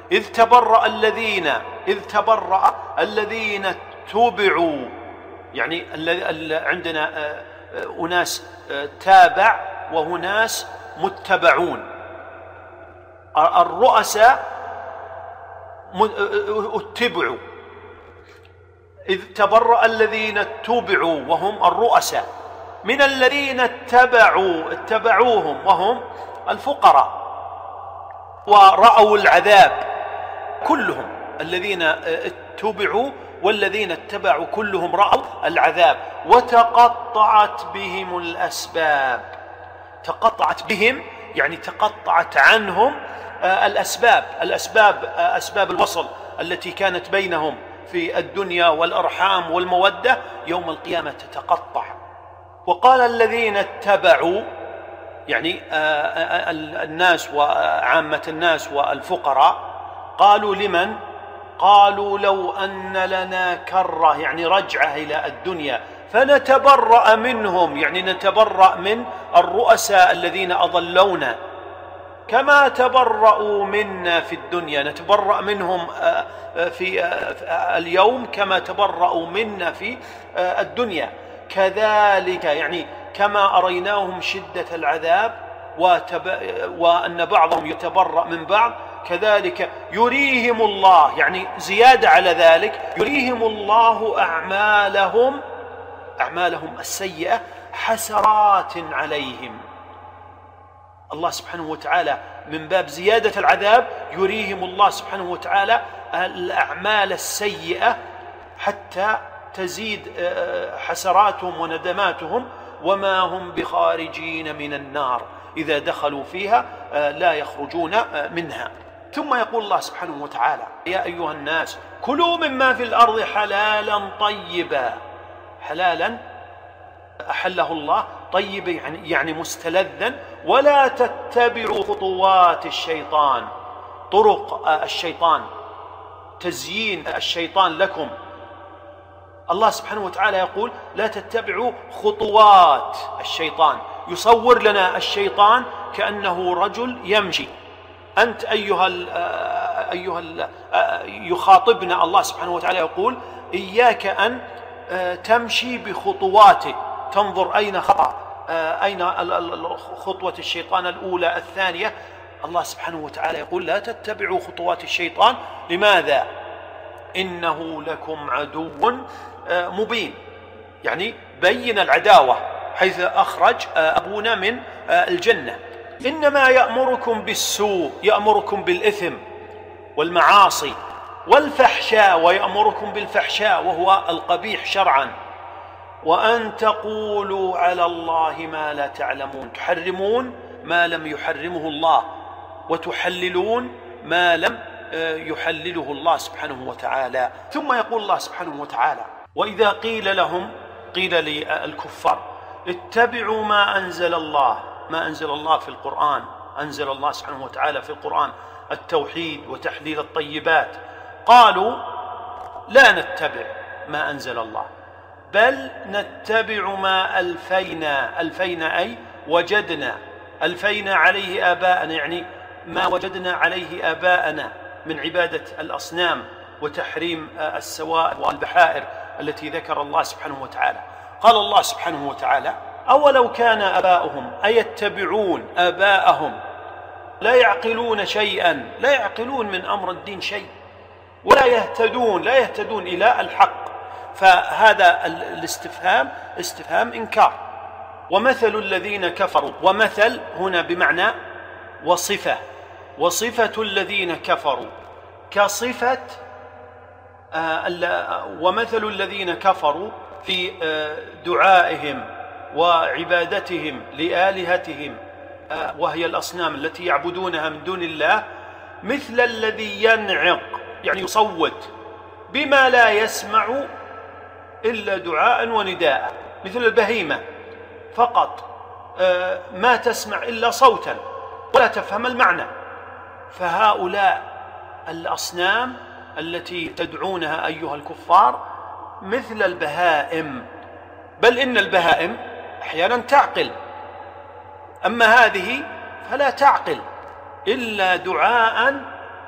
إذ تبرأ الذين اتبعوا، يعني عندنا أناس تابع وأناس متبعون. الرؤساء اتبعوا، إذ تبرأ الذين اتبعوا وهم الرؤساء من الذين اتبعوهم وهم الفقراء، ورأوا العذاب كلهم. الذين اتبعوا والذين اتبعوا كلهم رأوا العذاب، وتقطعت بهم الأسباب. تقطعت بهم يعني تقطعت عنهم الأسباب، أسباب الوصل التي كانت بينهم في الدنيا والأرحام والمودة يوم القيامة تتقطع. وقال الذين اتبعوا يعني الناس وعامة الناس والفقراء، قالوا لمن؟ قالوا لو أن لنا كرة، يعني رجعة إلى الدنيا، فنتبرأ منهم، يعني نتبرأ من الرؤساء الذين أضلونا كما تبرأوا منا في الدنيا، نتبرأ منهم في اليوم كما تبرأوا منا في الدنيا. كذلك يعني كما أريناهم شدة العذاب وأن بعضهم يتبرأ من بعض، كذلك يريهم الله، يعني زيادة على ذلك يريهم الله أعمالهم السيئة حسرات عليهم. الله سبحانه وتعالى من باب زيادة العذاب يريهم الله سبحانه وتعالى الأعمال السيئة حتى تزيد حسراتهم وندماتهم، وما هم بخارجين من النار، إذا دخلوا فيها لا يخرجون منها. ثم يقول الله سبحانه وتعالى: يا أيها الناس كلوا مما في الأرض حلالا طيبا. حلالا أحله الله، طيب يعني مستلذا، ولا تتبعوا خطوات الشيطان، طرق الشيطان، تزيين الشيطان لكم. الله سبحانه وتعالى يقول: لا تتبعوا خطوات الشيطان. يصور لنا الشيطان كأنه رجل يمشي. أنت يخاطبنا الله سبحانه وتعالى يقول: إياك أن تمشي بخطواته، تنظر أين خطأ، أين خطوة الشيطان الأولى الثانية. الله سبحانه وتعالى يقول: لا تتبعوا خطوات الشيطان. لماذا؟ إنه لكم عدو مبين، يعني بين العداوة، حيث أخرج أبونا من الجنة. إنما يأمركم بالسوء، يأمركم بالإثم والمعاصي والفحشاء، ويأمركم بالفحشاء وهو القبيح شرعا، وأن تقولوا على الله ما لا تعلمون. تحرمون ما لم يحرمه الله، وتحللون ما لم يحلله الله سبحانه وتعالى. ثم يقول الله سبحانه وتعالى: وإذا قيل لهم، قيل للكفار: اتبعوا ما أنزل الله. ما أنزل الله في القرآن، أنزل الله سبحانه وتعالى في القرآن التوحيد وتحليل الطيبات. قالوا: لا نتبع ما أنزل الله، بل نتبع ما ألفينا أي وجدنا، ألفينا عليه آباءنا، يعني ما وجدنا عليه آباءنا من عبادة الأصنام وتحريم السوائر والبحائر التي ذكر الله سبحانه وتعالى. قال الله سبحانه وتعالى: أولو كان آباؤهم، أيتبعون آباءهم لا يعقلون شيئا، لا يعقلون من أمر الدين شيء، ولا يهتدون إلى الحق. فهذا الاستفهام استفهام إنكار. ومثل الذين كفروا، ومثل هنا بمعنى وصفة، وصفة الذين كفروا كصفة ومثل الذين كفروا في دعائهم وعبادتهم لآلهتهم، وهي الأصنام التي يعبدونها من دون الله، مثل الذي ينعق، يعني يصوت، بما لا يسمع إلا دعاء ونداء، مثل البهيمة فقط، ما تسمع إلا صوتا ولا تفهم المعنى. فهؤلاء الأصنام التي تدعونها أيها الكفار مثل البهائم، بل إن البهائم أحيانا تعقل، أما هذه فلا تعقل إلا دعاء